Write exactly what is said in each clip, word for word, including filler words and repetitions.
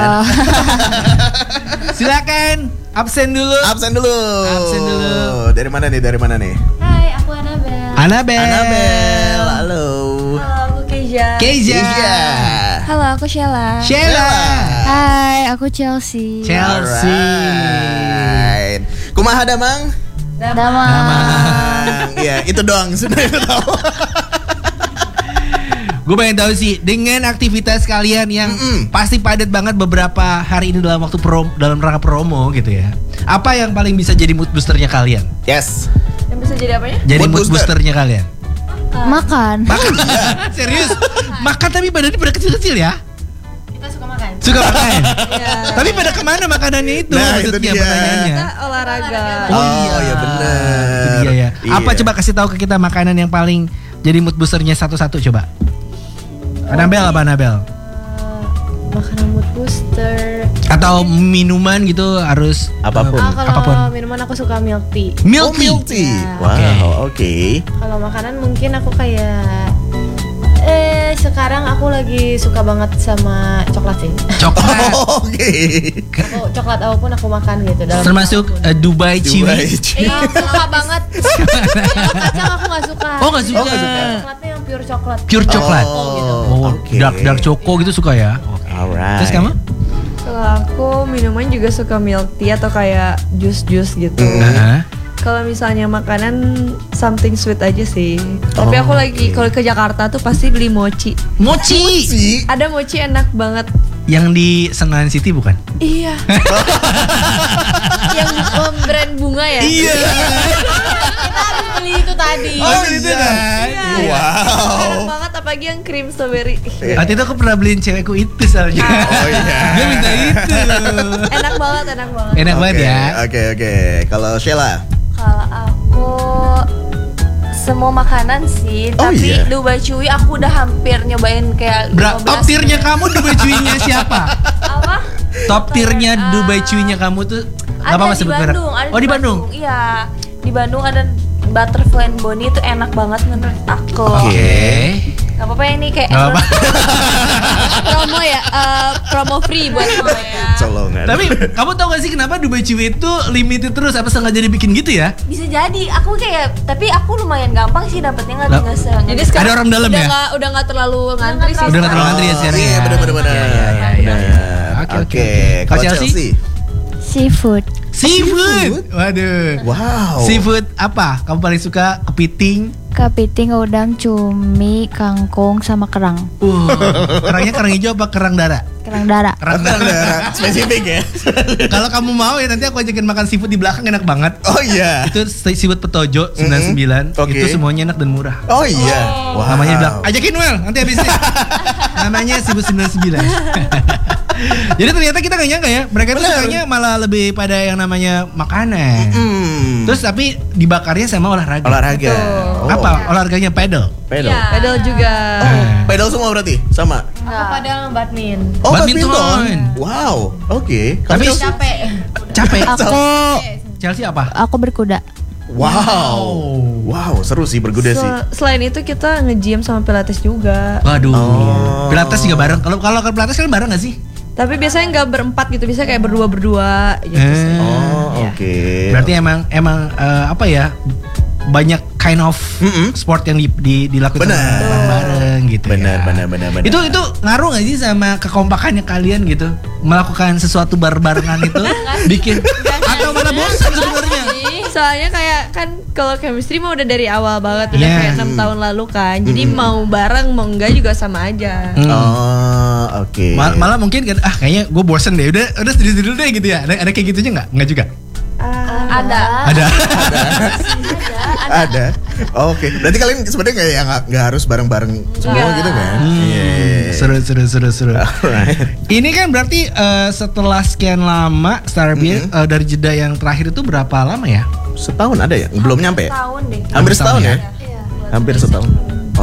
Oh. Silakan absen dulu. Absen dulu. Absen dulu. Dari mana nih? Dari mana nih? Hai, aku Anabel. Anabel. Anabel. Halo. Halo, aku Keisha. Keisha. Keisha. Halo, aku Sheila. Sheila. Hai, aku Chelsea. Chelsea. Alright. Kumaha damang? Damang. Damang. Ya, itu doang sudah itu tahu. Gue pengen tahu sih dengan aktivitas kalian yang Mm-mm. pasti padat banget beberapa hari ini dalam waktu prom, dalam rangka promo gitu ya. Apa yang paling bisa jadi mood boosternya kalian? Yes. Yang bisa jadi apanya? Jadi Mood mood, booster. boosternya kalian? Makan. Makan. Serius? Makan tapi badannya pada kecil-kecil ya? Kita suka makan. Suka makan. Iya. Tapi pada kemana makanannya itu? Nah, itu maksudnya dia. pertanyaannya. Kita olahraga. Oh, Oh, iya, iya bener. Itu dia ya. Iya. Apa coba kasih tahu ke kita makanan yang paling jadi mood boosternya satu-satu coba. Anabel apa Anabel? Makanan mood booster. Atau minuman gitu harus Apapun. Ah, kalau Apapun. minuman aku suka milk tea. Milk Oh, tea. milk tea. Ya. Wow, oke. Kalau makanan mungkin aku kayak eh sekarang aku lagi suka banget sama coklat sih. Coklat. Oh, oke. Aku coklat apapun aku makan gitu dalam Termasuk apapun. uh, Dubai Chewy. Dubai Chewy. Iya, aku suka banget. Yang kacang aku gak suka. Oh, nggak suka. Oh, nggak suka. Coklatnya yang pure coklat. Pure coklat. Oh, Oh, oke. dark dark choco gitu suka ya. Alright. Terus kamu? Kalau aku minuman juga suka milk tea atau kayak jus-jus gitu. Mm. Heeh. Kalau misalnya makanan something sweet aja sih. Tapi Oh, aku lagi oke. kalau ke Jakarta tuh pasti beli mochi. Mochi. Sih. Ada mochi enak banget. Yang di Senayan City bukan? Iya. Yang um, brand bunga ya. Iya. Kita habis beli itu tadi. Oh, itu kan. Iya. Wow. Enak banget apalagi yang cream strawberry. Iya. Waktu itu aku pernah beliin cewekku itu soalnya. Oh iya. Dia minta itu. Enak banget, enak banget. Enak banget Oke, ya. Oke, oke. Kalau Sheila. Kalau aku semua makanan sih, Oh, tapi iya? Dubai Chewy aku udah hampir nyobain kayak Bra, top tiernya kamu Dubai Chewy-nya siapa? apa? Top tiernya Eh, Dubai Chewy-nya kamu tuh Ada apa di sebut merek? Bandung, ada Oh di Bandung. Iya, di Bandung ada Butterfly and Bonnie itu enak banget menurut aku. Oke. Gak apa-apa ya ini kayak Gak apa. Promo ya, eh, promo free buat ya. Colongan. Tapi kamu tau gak sih kenapa Dubai Chewy itu limited terus? Apa sengaja dibikin gitu ya? Bisa jadi, aku kayak, tapi aku lumayan gampang sih dapetnya nggak Lah, nggak se. Jadi sekarang Ada orang dalam udah ya? Nggak, udah nggak terlalu ngantri sih. Udah nggak terlalu ngantri ya sekarang Iya, ya? benar benar benar. Iya, iya, iya, iya. Oke, oke, oke. Kalau Kalau Chelsea? Chelsea. Seafood. Seafood. Waduh. Wow. Seafood apa? Kamu paling suka kepiting? Kepiting, udang, cumi, kangkung, sama kerang. Uh, kerangnya kerang hijau apa kerang darah? Kerang darah. Kerang darah. Spesifik ya. Kalau kamu mau ya nanti aku ajakin makan seafood di belakang enak banget. Oh iya. Itu seafood Petojo sembilan puluh sembilan. Oke. Itu semuanya enak dan murah. Oh iya. Wow. Namanya bilang, ajakin Well, nanti habisnya. Namanya seafood sembilan puluh sembilan. Jadi ternyata kita gak nyangka ya, mereka tuh Bener. sukanya malah lebih pada yang namanya makanan. Hmm. Terus tapi dibakarnya sama olahraga. olahraga. Oh. Apa? Olahraganya pedal. Pedal. Iya. Pedal juga. Oh, pedal semua berarti? Sama. Aku padahal badminton. Oh, Badminton. badminton. Wow. Oke. Kalau Tapi- Chelsea? Capek. Capek. Aku Chelsea apa? aku berkuda. Wow. Wow, seru sih berkuda sih. Se- selain itu kita nge-gym sama pilates juga. Waduh. Oh. Pilates juga bareng. Kalau kalau ke Pilates kan bareng gak sih? Tapi biasanya nggak berempat gitu, biasanya kayak berdua-berdua gitu Eh. sih. Oh, Iya. oke. Berarti emang emang eh, apa ya? Banyak kind of Mm-mm. sport yang di, di, dilakukan Benar. bareng gitu Benar, ya. benar, benar, benar. Itu itu ngaruh gak sih sama kekompakannya kalian gitu? Melakukan sesuatu bar-barengan itu bikin atau malah bosan sebenarnya? Soalnya kayak kan kalau chemistry mah udah dari awal banget, udah Iya. kayak enam tahun lalu kan. Jadi mau bareng mau enggak juga sama aja. Hmm. Oh, oke. Mal- malah mungkin kan ah kayaknya gue bosen deh udah udah sendiri dulu deh gitu ya ada ada kayak gitunya nggak nggak juga Ada. ada Ada. Oke. Berarti kalian sebenarnya nggak ya nggak nggak harus bareng-bareng semua Nggak. gitu kan? Hmm, Iya. seru seru seru seru Alright. ini kan berarti eh, setelah sekian lama Starbeer eh, dari jeda yang terakhir itu berapa lama ya Setahun ada ya? Belum nyampe. ya? Tahun deh. Hampir setahun ya? Iya. Hampir setahun.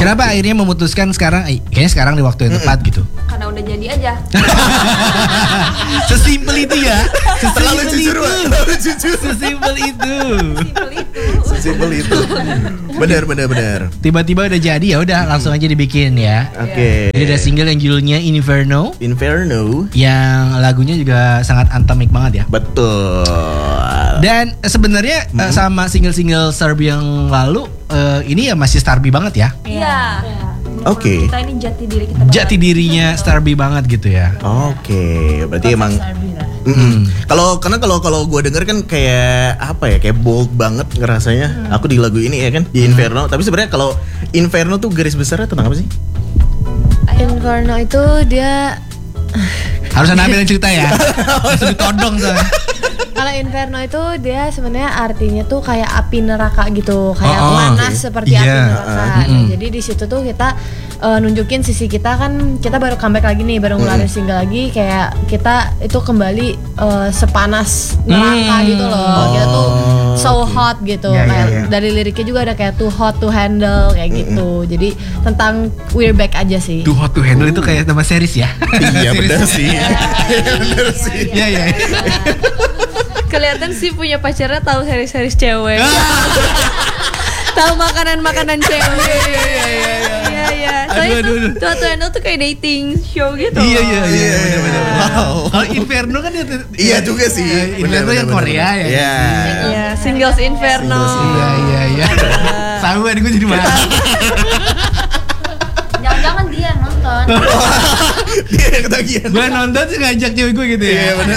Kenapa akhirnya memutuskan sekarang? eh, Kayaknya sekarang di waktu yang tepat gitu. Karena udah jadi aja. Sesimpel itu ya. Terlalu Sesimpel jujur, itu. Wak. Terlalu jujur. Sesimpel itu. Simpel itu. Sesimpel itu. Benar, benar, benar. Tiba-tiba udah jadi ya udah langsung aja dibikin ya. Oke. Jadi ada single yang judulnya Inferno Inferno. yang lagunya juga sangat anthemic banget ya. Betul. Dan eh, sebenarnya eh, sama single-single Starby yang lalu eh, ini ya masih Starby banget ya. Iya. Oke. Kita ini jati diri kita. Jati dirinya Starby banget gitu ya. Oke, berarti emang Hmm. Mm-mm. Kalau karena kalau kalau gue denger kan kayak apa ya, kayak bold banget ngerasanya. Aku di lagu ini ya kan di Inferno. Tapi sebenarnya kalau Inferno tuh garis besarnya tentang apa sih? Inferno itu dia Harus ada ambil yang cerita ya. Langsung ditodong soalnya. kalau Inferno itu dia sebenarnya artinya tuh kayak api neraka gitu, kayak Oh, oh, panas oke. seperti Iya, api neraka. uh, Nah, mm-mm. jadi di situ tuh kita uh, nunjukin sisi kita kan, kita baru comeback lagi nih, baru ngeluarin single lagi, kayak kita itu kembali uh, sepanas neraka Hmm. gitu loh. Kita tuh so oke. hot gitu. Iya, Kayak iya, iya. dari liriknya juga ada kayak too hot to handle kayak gitu. Jadi tentang we're back aja sih. Too Hot to Handle itu kayak nama series ya. Iya Series. benar sih. Benar sih. Iya iya. Kelihatan sih punya pacarnya tahu series-series cewek. Tahu makanan-makanan cewek. Iya iya iya. Iya iya. Aduh, Soalnya aduh, tuh aduh. tuh tuh Endo tuh kayak dating show gitu. Iya iya iya. Iya, benar-benar. wow. Kalau Inferno kan itu. Iya juga sih. Inferno Benar, yang benar, Korea benar. ya. Iya. Iya, Singles Inferno. Singles Iya iya iya. Tahu kan gue jadi marah. Jangan-jangan dia yang nonton. Dia yang ketagihan. Gue nonton sih ngajak cewek gue gitu ya. Iya benar.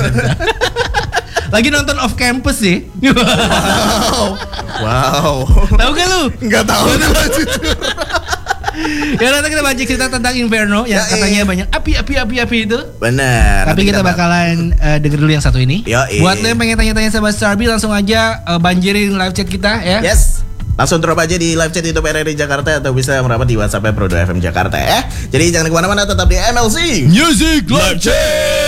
Lagi nonton off campus sih. Wow. Wow. Tahu gak lu? Enggak tahu tuh jujur. Ya nanti kita baca cerita tentang Inferno yang Ya, katanya iya. banyak api api api api itu. Benar. Tapi Nanti kita bakalan uh, denger dulu yang satu ini. Yoi. Buat lo yang pengen tanya-tanya sama Starby langsung aja uh, banjirin live chat kita ya. Yes. Langsung drop aja di live chat YouTube R R I Jakarta atau bisa merapat di WhatsApp Prodo F M Jakarta ya. Jadi jangan kemana-mana, tetap di M L C Music Live Chat.